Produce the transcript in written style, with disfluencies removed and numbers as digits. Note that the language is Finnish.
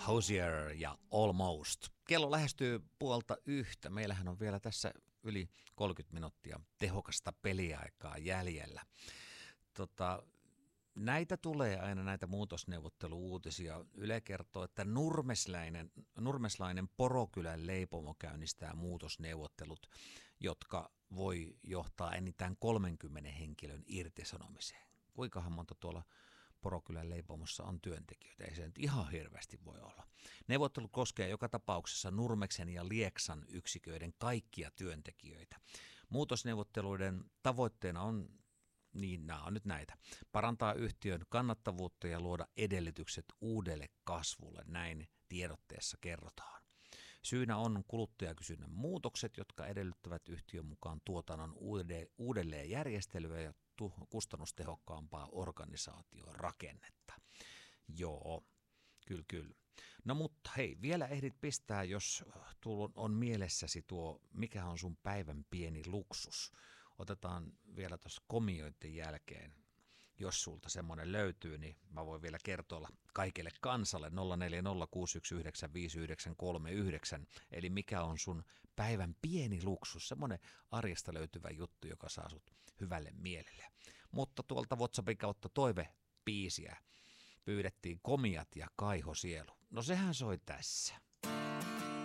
Hozier ja Almost. Kello lähestyy 12:30. Meillähän on vielä tässä yli 30 minuuttia tehokasta peliaikaa jäljellä. Näitä tulee aina näitä muutosneuvottelu-uutisia. Yle kertoo, että nurmeslainen Porokylän leipomo käynnistää muutosneuvottelut, jotka voi johtaa enintään 30 henkilön irtisanomiseen. Kuinkahan monta tuolla Porokylän leipomossa on työntekijöitä? Ei se nyt ihan hirveästi voi olla. Neuvottelu koskee joka tapauksessa Nurmeksen ja Lieksan yksiköiden kaikkia työntekijöitä. Muutosneuvotteluiden tavoitteena on nämä on nyt näitä. Parantaa yhtiön kannattavuutta ja luoda edellytykset uudelle kasvulle, näin tiedotteessa kerrotaan. Syynä on kuluttajakysynnän muutokset, jotka edellyttävät yhtiön mukaan tuotannon uudelleenjärjestelyä ja kustannustehokkaampaa organisaatiorakennetta. Joo, kyllä. No mutta hei, vielä ehdit pistää, jos on mielessäsi tuo, mikä on sun päivän pieni luksus. Otetaan vielä tuossa komioiden jälkeen, jos sulta semmoinen löytyy, niin mä voin vielä kertoa kaikille kansalle 0406195939, eli mikä on sun päivän pieni luksus, semmoinen arjesta löytyvä juttu, joka saa sut hyvälle mielelle. Mutta tuolta WhatsAppin kautta toivebiisiä pyydettiin Komiat ja Kaiho Sielu. No sehän soi tässä.